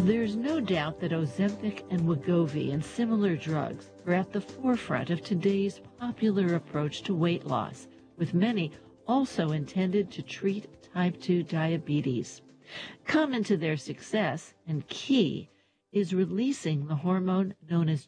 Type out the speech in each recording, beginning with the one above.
There's no doubt that Ozempic and Wegovy and similar drugs are at the forefront of today's popular approach to weight loss, with many also intended to treat type 2 diabetes. Common to their success and key is releasing the hormone known as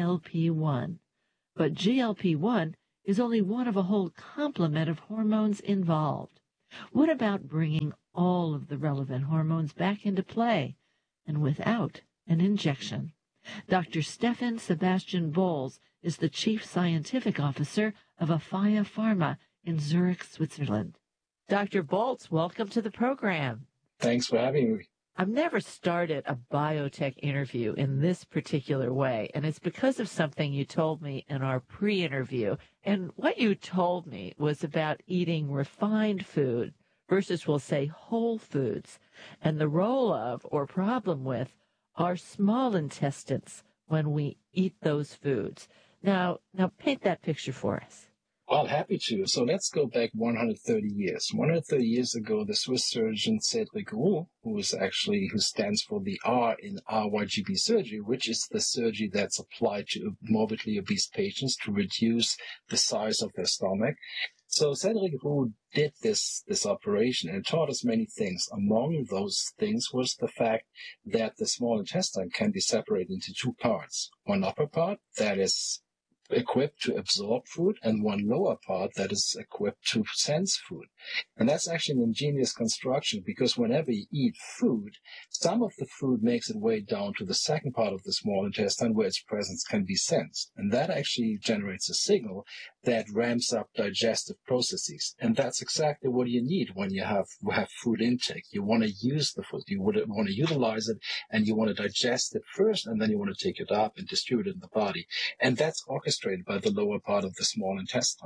GLP-1. But GLP-1 is only one of a whole complement of hormones involved. What about bringing all of the relevant hormones back into play and without an injection? Dr. Stefan Sebastian Bolz is the Chief Scientific Officer of Afaya Pharma in Zurich, Switzerland. Dr. Bolz, welcome to the program. Thanks for having me. I've never started a biotech interview in this particular way, and it's because of something you told me in our pre-interview. And what you told me was about eating refined food versus, we'll say, whole foods, and the role of or problem with our small intestines when we eat those foods. Now paint that picture for us. Well, happy to. So let's go back 130 years. 130 years ago, the Swiss surgeon Cédric Roux, who stands for the R in RYGB surgery, which is the surgery that's applied to morbidly obese patients to reduce the size of their stomach. So Cédric Roux did this operation and taught us many things. Among those things was the fact that the small intestine can be separated into two parts. One upper part that is equipped to absorb food, and one lower part that is equipped to sense food. And that's actually an ingenious construction, because whenever you eat food, some of the food makes its way down to the second part of the small intestine where its presence can be sensed. And that actually generates a signal that ramps up digestive processes. And that's exactly what you need when you have food intake. You want to use the food, you want to utilize it, and you want to digest it first, and then you want to take it up and distribute it in the body. And that's orchestrated by the lower part of the small intestine.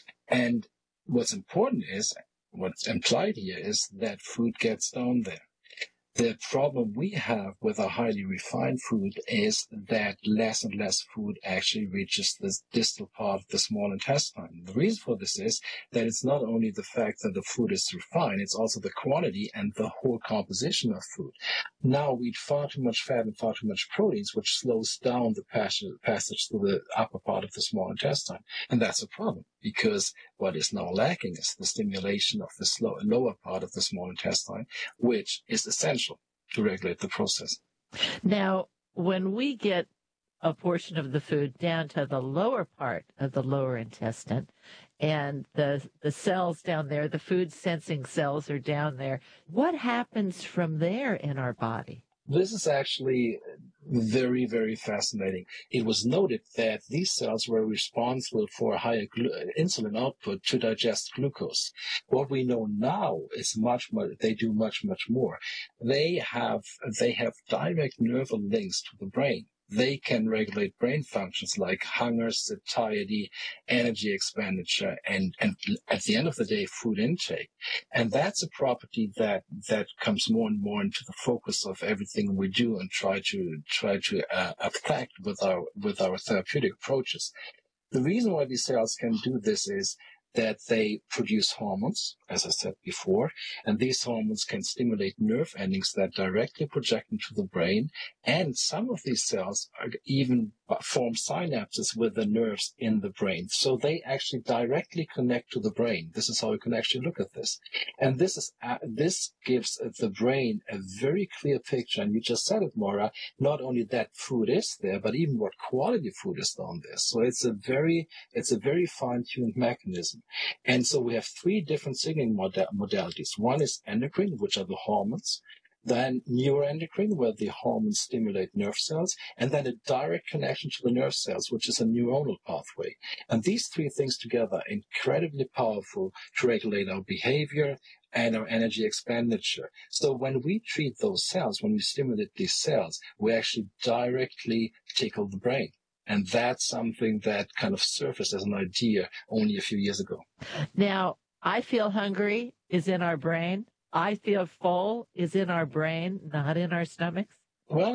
And what's important is, what's implied here is that food gets down there. The problem we have with a highly refined food is that less and less food actually reaches the distal part of the small intestine. The reason for this is that it's not only the fact that the food is refined, it's also the quantity and the whole composition of food. Now we eat far too much fat and far too much proteins, which slows down the passage to the upper part of the small intestine. And that's a problem, because what is now lacking is the stimulation of the lower part of the small intestine, which is essential to regulate the process. Now, when we get a portion of the food down to the lower part of the lower intestine, and the cells down there, the food sensing cells are down there, what happens from there in our body? This is actually very, very fascinating. It was noted that these cells were responsible for higher insulin output to digest glucose. What we know now is they do much more. They have direct nerve links to the brain. They can regulate brain functions like hunger, satiety, energy expenditure, and at the end of the day, food intake. And that's a property that comes more and more into the focus of everything we do and try to affect with our therapeutic approaches. The reason why these cells can do this is that they produce hormones, as I said before, and these hormones can stimulate nerve endings that directly project into the brain, and some of these cells even form synapses with the nerves in the brain. So they actually directly connect to the brain. This is how you can actually look at this. And this gives the brain a very clear picture, and you just said it, Maura, not only that food is there, but even what quality food is down there. So it's a very fine-tuned mechanism. And so we have three different signaling modalities. One is endocrine, which are the hormones. Then neuroendocrine, where the hormones stimulate nerve cells, and then a direct connection to the nerve cells, which is a neuronal pathway. And these three things together are incredibly powerful to regulate our behavior and our energy expenditure. So when we treat those cells, when we stimulate these cells, we actually directly tickle the brain. And that's something that kind of surfaced as an idea only a few years ago. Now, I feel hungry is in our brain. I feel full is in our brain, not in our stomachs. Well,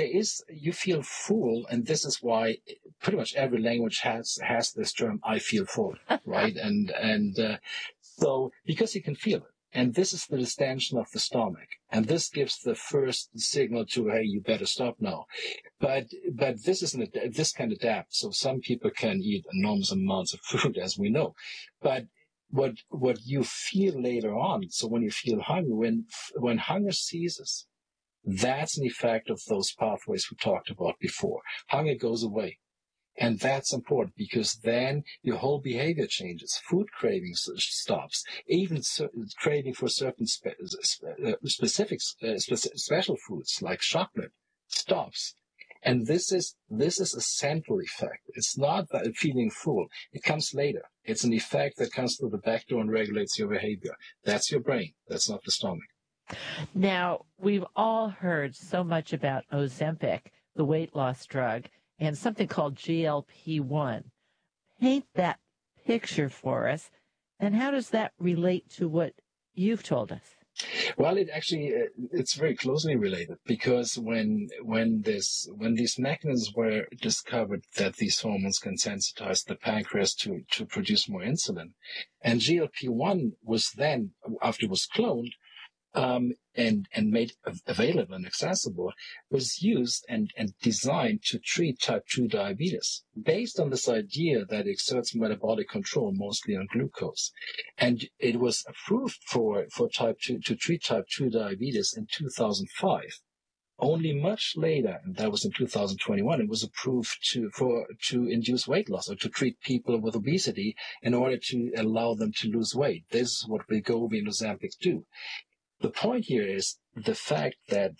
you feel full, and this is why pretty much every language has this term, I feel full, right? So, because you can feel it. And this is the distension of the stomach. And this gives the first signal to, hey, you better stop now. But this can adapt. So some people can eat enormous amounts of food, as we know. But what you feel later on, so when you feel hungry, when hunger ceases, that's an effect of those pathways we talked about before. Hunger goes away. And that's important because then your whole behavior changes. Food cravings stops. Even craving for certain specific special foods like chocolate stops. And this is a central effect. It's not that feeling full. It comes later. It's an effect that comes through the back door and regulates your behavior. That's your brain. That's not the stomach. Now, we've all heard so much about Ozempic, the weight loss drug, and something called GLP-1. Paint that picture for us, and how does that relate to what you've told us? Well, it's very closely related because when these mechanisms were discovered that these hormones can sensitize the pancreas to produce more insulin, and GLP-1 was then, after it was cloned, and made available and accessible, was used and designed to treat type 2 diabetes, based on this idea that it exerts metabolic control mostly on glucose. And it was approved for type 2 to treat type 2 diabetes in 2005. Only much later, and that was in 2021, it was approved to induce weight loss or to treat people with obesity in order to allow them to lose weight. This is what Wegovy and Ozempic do. The point here is the fact that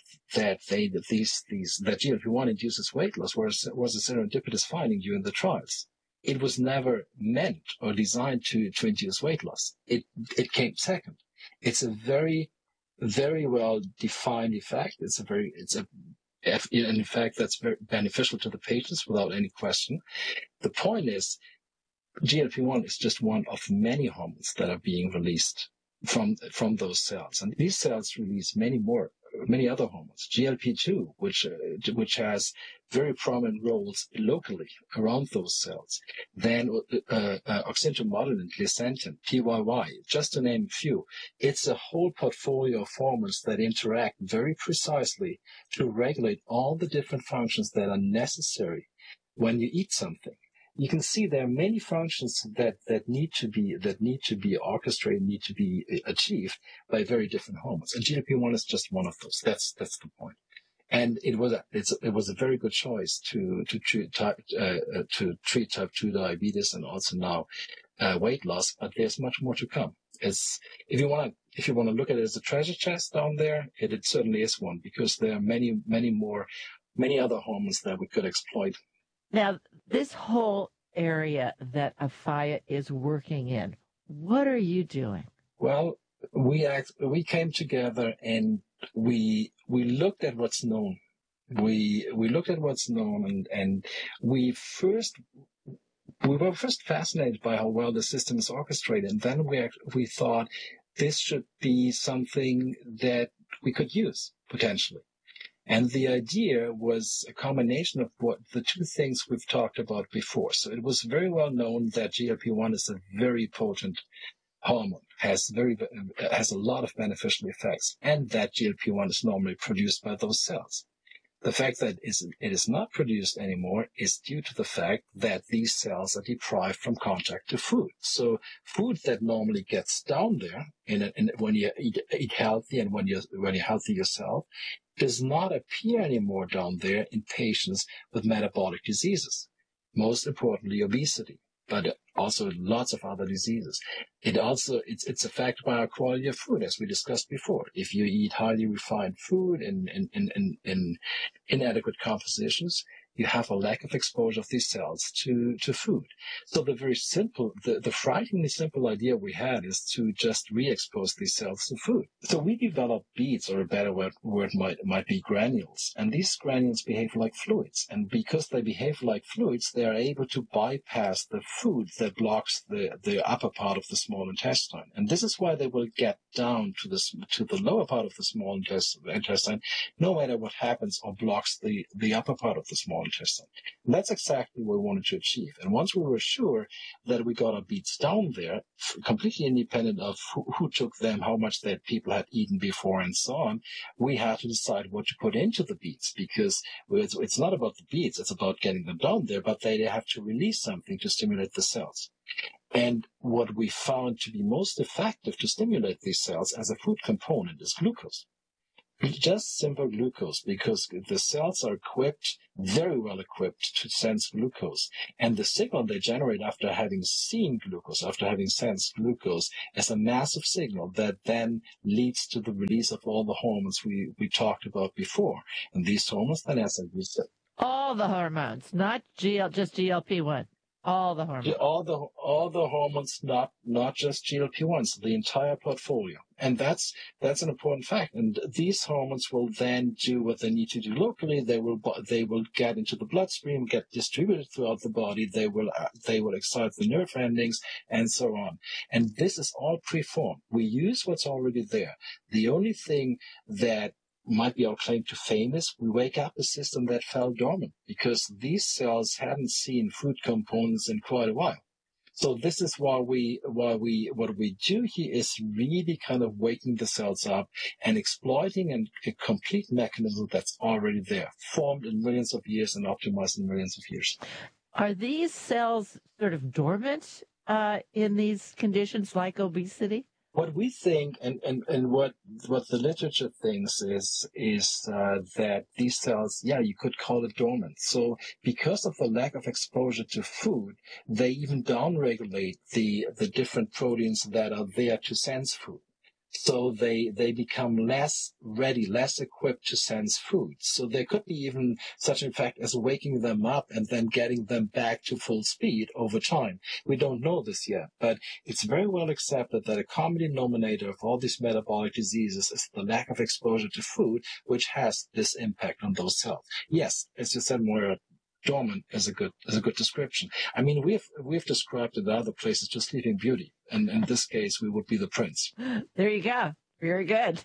GLP-1 induces weight loss was a serendipitous finding during the trials. It was never meant or designed to induce weight loss. It came second. It's a very, very well defined effect. It's an effect that's very beneficial to the patients without any question. The point is, GLP-1 is just one of many hormones that are being released from those cells. And these cells release many other hormones. GLP-2, which has very prominent roles locally around those cells. Then oxyntomodulin, glycentrin, PYY, just to name a few. It's a whole portfolio of hormones that interact very precisely to regulate all the different functions that are necessary when you eat something. You can see there are many functions that need to be orchestrated, need to be achieved by very different hormones. And GLP-1 is just one of those. That's the point. And it was a very good choice to treat type 2 diabetes and also now weight loss. But there's much more to come. If you want to look at it as a treasure chest down there, it certainly is one, because there are many other hormones that we could exploit. Now, this whole area that Aphia is working in, what are you doing? Well, we came together and we looked at what's known. We looked at what's known, and we were first fascinated by how well the system is orchestrated, and then we thought this should be something that we could use potentially. And the idea was a combination of what the two things we've talked about before. So it was very well known that GLP-1 is a very potent hormone, has a lot of beneficial effects, and that GLP-1 is normally produced by those cells. The fact that it is not produced anymore is due to the fact that these cells are deprived from contact to food. So food that normally gets down there when you eat healthy and when you're healthy yourself does not appear anymore down there in patients with metabolic diseases, most importantly obesity, but also lots of other diseases. It's affected by our quality of food, as we discussed before. If you eat highly refined food in inadequate compositions, you have a lack of exposure of these cells to food. So the frighteningly simple idea we had is to just re-expose these cells to food. So we developed beads, or a better word might be granules. And these granules behave like fluids. And because they behave like fluids, they are able to bypass the food that blocks the upper part of the small intestine. And this is why they will get down to the lower part of the small intestine, no matter what happens or blocks the upper part of the small intestine. And that's exactly what we wanted to achieve. And once we were sure that we got our beets down there, completely independent of who took them, how much that people had eaten before, and so on, we had to decide what to put into the beets, because it's not about the beets, it's about getting them down there, but they have to release something to stimulate the cells. And what we found to be most effective to stimulate these cells as a food component is glucose. Just simple glucose, because the cells are very well equipped to sense glucose. And the signal they generate after having seen glucose, after having sensed glucose, is a massive signal that then leads to the release of all the hormones we talked about before. And these hormones then, as I said, all the hormones, not just GLP-1. All the hormones. All the hormones, not just GLP-1s, the entire portfolio. And that's an important fact. And these hormones will then do what they need to do locally. They will get into the bloodstream, get distributed throughout the body. They will excite the nerve endings, and so on. And this is all preformed. We use what's already there. The only thing that might be our claim to fame is we wake up a system that fell dormant, because these cells hadn't seen food components in quite a while. So this is what we do here is really kind of waking the cells up and exploiting a complete mechanism that's already there, formed in millions of years and optimized in millions of years. Are these cells sort of dormant in these conditions like obesity? What we think, and what the literature thinks is that these cells, you could call it dormant. So because of the lack of exposure to food, they even downregulate the different proteins that are there to sense food. So they become less ready, less equipped to sense food. So there could be even such an effect as waking them up and then getting them back to full speed over time. We don't know this yet, but it's very well accepted that a common denominator of all these metabolic diseases is the lack of exposure to food, which has this impact on those cells. Yes, as you said, Moira, dormant is a good description. I mean, we've described it in other places to Sleeping Beauty, and in this case, we would be the prince. There you go. Very good.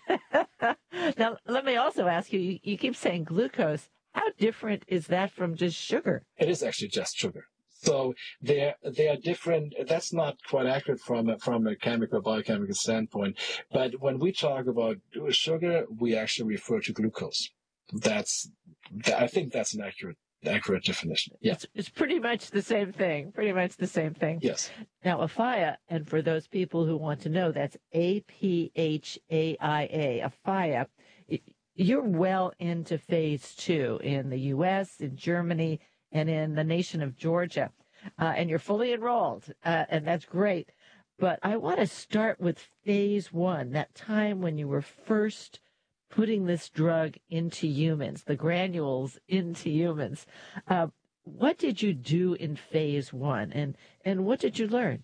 Now, let me also ask you. You keep saying glucose. How different is that from just sugar? It is actually just sugar. So they are different. That's not quite accurate from a biochemical standpoint. But when we talk about sugar, we actually refer to glucose. I think that's an accurate definition. Yeah. It's pretty much the same thing. Yes. Now, APHAIA, and for those people who want to know, that's APHAIA, APHAIA. You're well into phase 2 in the U.S., in Germany, and in the nation of Georgia. And you're fully enrolled, and that's great. But I want to start with phase 1, that time when you were first putting this drug into humans, the granules into humans. What did you do in phase 1, and what did you learn?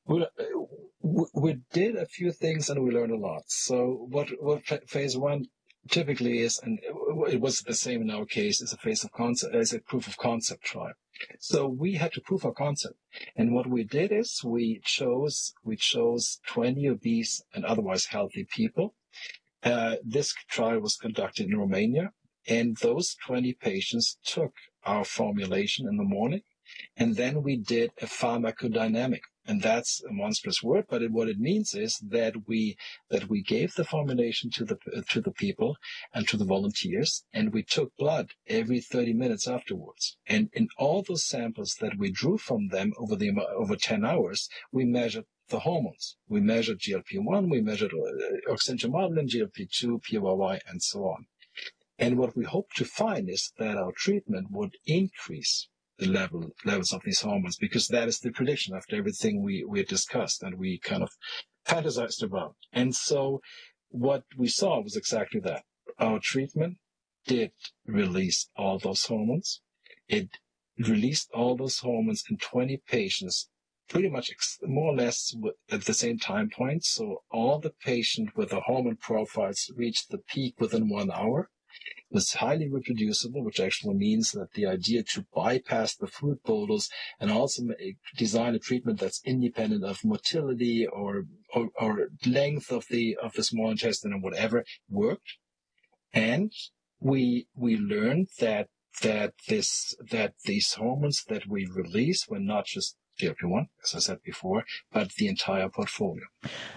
We did a few things and we learned a lot. So what phase 1 typically is, and it was the same in our case, is a proof of concept trial. So we had to prove our concept. And what we did is we chose 20 obese and otherwise healthy people. This trial was conducted in Romania, and those 20 patients took our formulation in the morning, and then we did a pharmacodynamic. And that's a monstrous word, but what it means is that we gave the formulation to the people and to the volunteers, and we took blood every 30 minutes afterwards. And in all those samples that we drew from them over 10 hours, we measured the hormones. We measured GLP-1, we measured oxyntomodulin, GLP-2, PYY, and so on. And what we hope to find is that our treatment would increase the levels of these hormones, because that is the prediction after everything we discussed and we kind of fantasized about. And so what we saw was exactly that. Our treatment did release all those hormones. It released all those hormones in 20 patients, pretty much more or less at the same time point. So all the patients with the hormone profiles reached the peak within 1 hour. It was highly reproducible, which actually means that the idea to bypass the food bolus and also design a treatment that's independent of motility or length of the small intestine or whatever worked. And we learned that that these hormones that we release were not just GLP-1, as I said before, but the entire portfolio.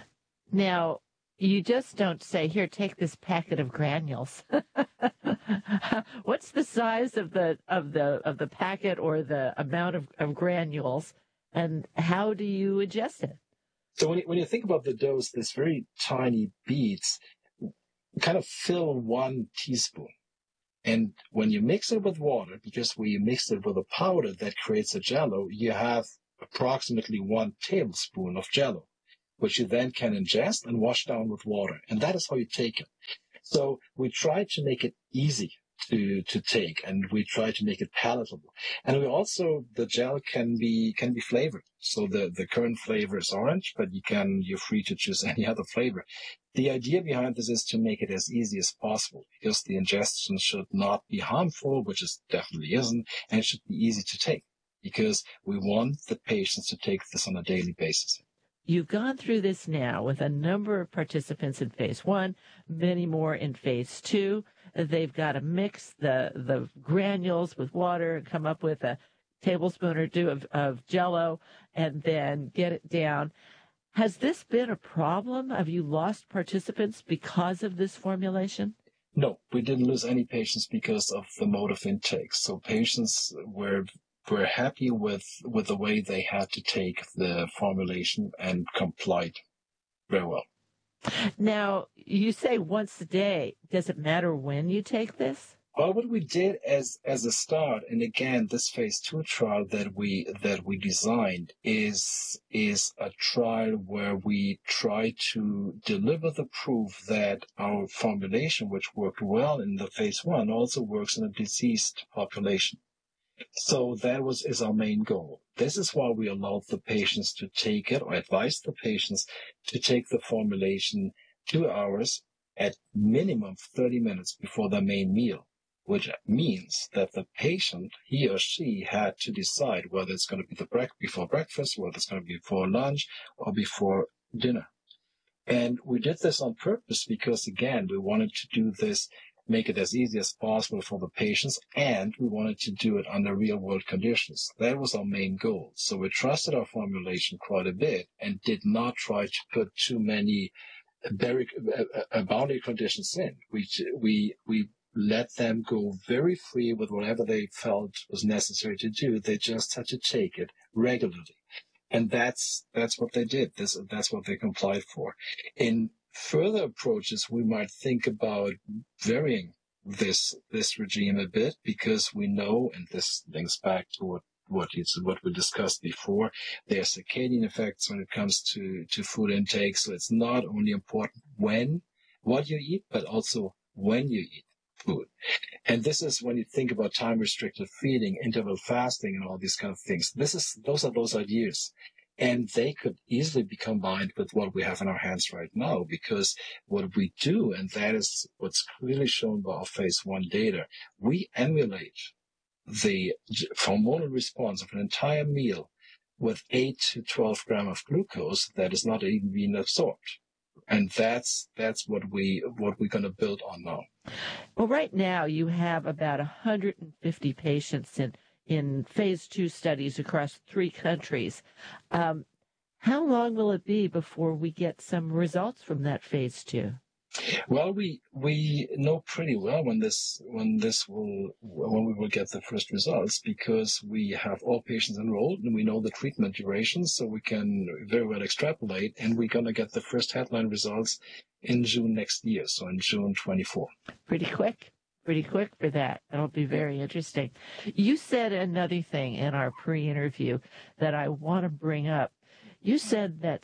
Now, you just don't say, here, take this packet of granules. What's the size of the packet or the amount of granules, and how do you ingest it? So when you think about the dose, these very tiny beads kind of fill 1 teaspoon. And when you mix it with water, because we mix it with a powder that creates a jello, you have approximately 1 tablespoon of jello, which you then can ingest and wash down with water. And that is how you take it. So we try to make it easy to take, and we try to make it palatable. And we also, the gel can be flavored. So the current flavor is orange, but you're free to choose any other flavor. The idea behind this is to make it as easy as possible, because the ingestion should not be harmful, which it definitely isn't, and it should be easy to take, because we want the patients to take this on a daily basis. You've gone through this now with a number of participants in phase 1, many more in phase 2. They've got to mix the granules with water and come up with a tablespoon or 2 of Jell-O and then get it down. Has this been a problem? Have you lost participants because of this formulation? No, we didn't lose any patients because of the mode of intake. So patients were happy with the way they had to take the formulation and complied very well. Now, you say once a day. Does it matter when you take this? Well, what we did as a start, and again, this phase 2 trial that we designed is a trial where we try to deliver the proof that our formulation, which worked well in the phase 1, also works in a diseased population. So that is our main goal. This is why we allowed the patients to take it, or advised the patients to take the formulation 2 hours at minimum 30 minutes before their main meal, which means that the patient, he or she, had to decide whether it's going to be before breakfast, whether it's going to be before lunch, or before dinner. And we did this on purpose because, again, we wanted to do this, make it as easy as possible for the patients, and we wanted to do it under real-world conditions. That was our main goal. So we trusted our formulation quite a bit and did not try to put too many boundary conditions in. We let them go very free with whatever they felt was necessary to do. They just had to take it regularly. And that's what they did. That's what they complied for. In further approaches, we might think about varying this regime a bit, because we know, and this links back to what we discussed before, there are circadian effects when it comes to food intake. So it's not only important what you eat, but also when you eat food. And this is when you think about time-restricted feeding, interval fasting, and all these kind of things. Those are those ideas. And they could easily be combined with what we have in our hands right now, because what we do, and that is what's clearly shown by our phase 1 data, we emulate the hormonal response of an entire meal with 8 to 12 grams of glucose that is not even being absorbed. And that's what we're going to build on now. Well, right now you have about 150 patients in phase 2 studies across 3 countries. How long will it be before we get some results from that phase 2? Well, we know pretty well when we will get the first results, because we have all patients enrolled and we know the treatment duration, so we can very well extrapolate, and we're going to get the first headline results in June next year, so in June 24. Pretty quick for that. That'll be very interesting. You said another thing in our pre-interview that I want to bring up. You said that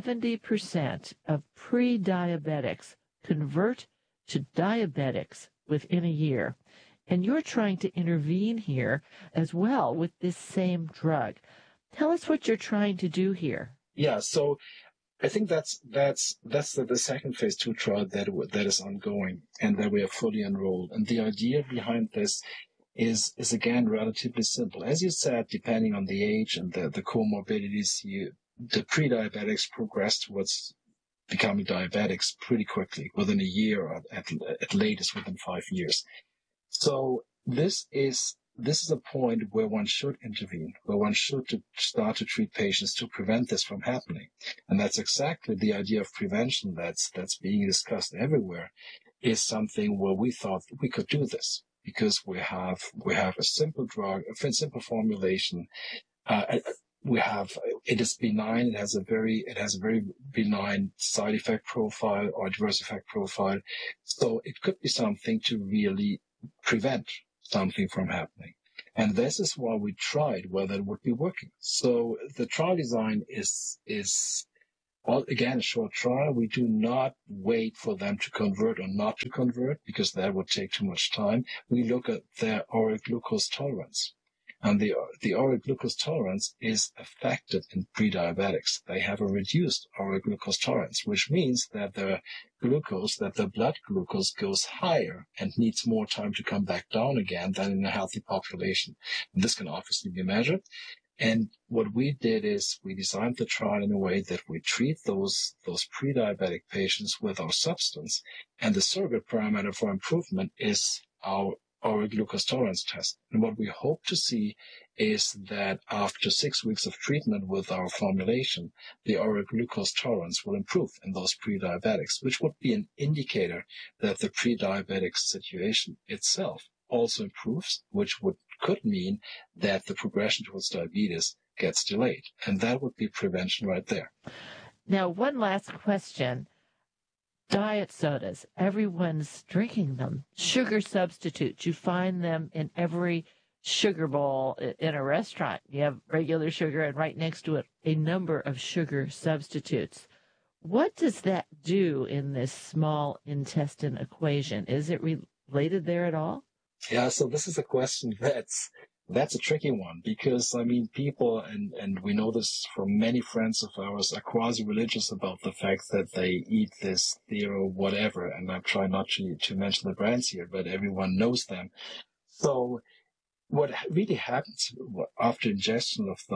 70% of pre-diabetics convert to diabetics within a year. And you're trying to intervene here as well with this same drug. Tell us what you're trying to do here. Yeah, so I think that's the second phase 2 trial that is ongoing and that we are fully enrolled. And the idea behind this is again relatively simple. As you said, depending on the age and the comorbidities, the pre-diabetics progress towards becoming diabetics pretty quickly, within a year, or at latest within 5 years. So this is a point where one should intervene, where one should start to treat patients to prevent this from happening. And that's exactly the idea of prevention that's being discussed everywhere, is something where we thought we could do this because we have a simple drug, a simple formulation. It is benign. It has a very benign side effect profile or adverse effect profile. So it could be something to really prevent something from happening. And this is why we tried whether it would be working. So the trial design is again, a short trial. We do not wait for them to convert or not to convert because that would take too much time. We look at their oral glucose tolerance. And the oral glucose tolerance is affected in pre-diabetics. They have a reduced oral glucose tolerance, which means that their blood glucose goes higher and needs more time to come back down again than in a healthy population. And this can obviously be measured. And what we did is we designed the trial in a way that we treat those pre-diabetic patients with our substance, and the surrogate parameter for improvement is our oral glucose tolerance test. And what we hope to see is that after 6 weeks of treatment with our formulation, the oral glucose tolerance will improve in those pre-diabetics, which would be an indicator that the pre-diabetic situation itself also improves, which could mean that the progression towards diabetes gets delayed. And that would be prevention right there. Now, one last question. Diet sodas, everyone's drinking them. Sugar substitutes, you find them in every sugar bowl in a restaurant. You have regular sugar and right next to it a number of sugar substitutes. What does that do in this small intestine equation? Is it related there at all? Yeah, so this is a question that's a tricky one because, I mean, people, and we know this from many friends of ours, are quasi-religious about the fact that they eat this Thero whatever, and I'm trying not to mention the brands here, but everyone knows them. So what really happens after ingestion of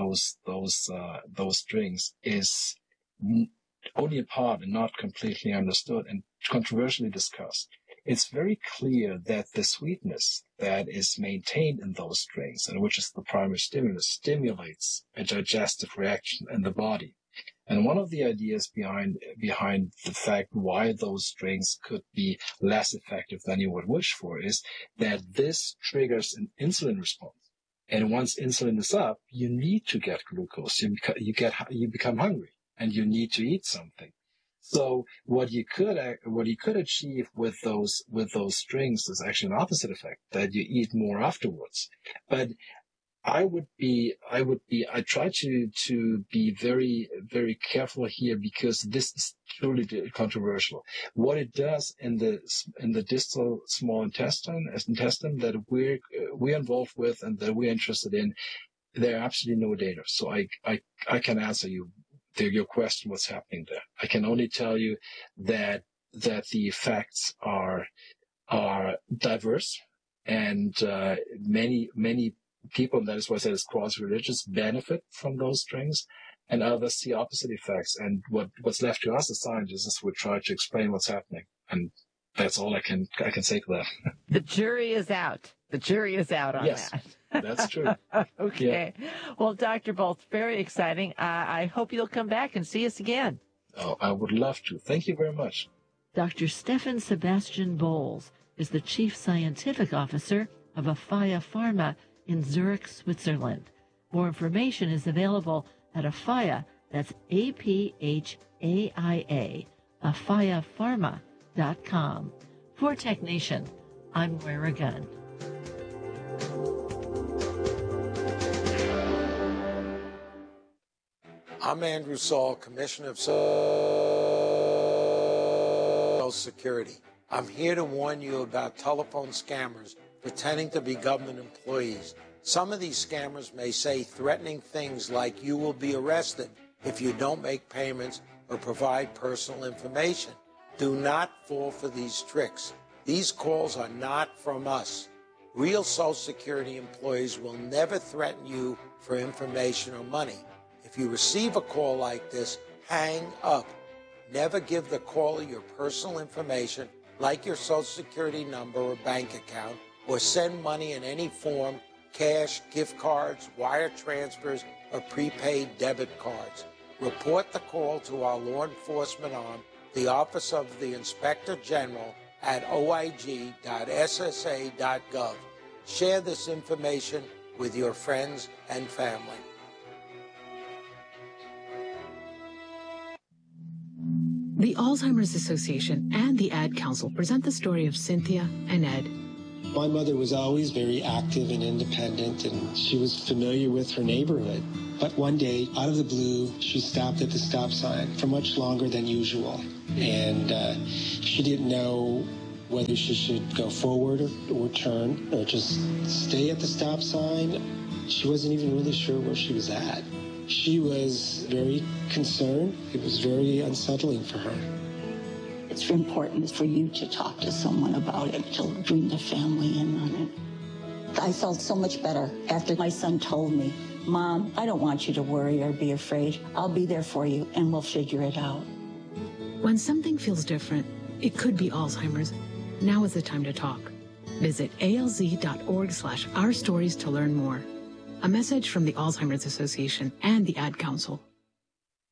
those drinks is only in part and not completely understood and controversially discussed. It's very clear that the sweetness that is maintained in those drinks, and which is the primary stimulus, stimulates a digestive reaction in the body. And one of the ideas behind the fact why those drinks could be less effective than you would wish for is that this triggers an insulin response. And once insulin is up, you need to get glucose. You become hungry, and you need to eat something. So what you could achieve with those drinks is actually an opposite effect, that you eat more afterwards. But I try to be very, very careful here because this is truly controversial. What it does in the distal small intestine that we're involved with and that we're interested in, there are absolutely no data. So I can answer your question, what's happening there. I can only tell you that the effects are diverse, and many people, and that is why I said it's cross-religious, benefit from those drinks, and others see opposite effects. And what's left to us as scientists is we try to explain what's happening, and that's all I can say to that. The jury is out. The jury is out on yes, that. That's true. Okay. Yeah. Well, Dr. Boltz, very exciting. I hope you'll come back and see us again. Oh, I would love to. Thank you very much. Dr. Stefan Sebastian Bolz is the Chief Scientific Officer of Afaia Pharma in Zurich, Switzerland. More information is available at Afaia, that's APHAIA, AfaiaPharma.com. For Technation, I'm Moira Gunn. I'm Andrew Saul, Commissioner of Social Security. I'm here to warn you about telephone scammers pretending to be government employees. Some of these scammers may say threatening things like you will be arrested if you don't make payments or provide personal information. Do not fall for these tricks. These calls are not from us. Real Social Security employees will never threaten you for information or money. If you receive a call like this, hang up. Never give the caller your personal information, like your Social Security number or bank account, or send money in any form, cash, gift cards, wire transfers, or prepaid debit cards. Report the call to our law enforcement arm, the Office of the Inspector General, at oig.ssa.gov. Share this information with your friends and family. The Alzheimer's Association and the Ad Council present the story of Cynthia and Ed. My mother was always very active and independent, and she was familiar with her neighborhood. But one day, out of the blue, she stopped at the stop sign for much longer than usual. And she didn't know whether she should go forward or turn or just stay at the stop sign. She wasn't even really sure where she was at. She was very concerned. It was very unsettling for her. It's important for you to talk to someone about it, to bring the family in on it. I felt so much better after my son told me, Mom, I don't want you to worry or be afraid. I'll be there for you and we'll figure it out. When something feels different, it could be Alzheimer's. Now is the time to talk. Visit alz.org/ourstories to learn more. A message from the Alzheimer's Association and the Ad Council.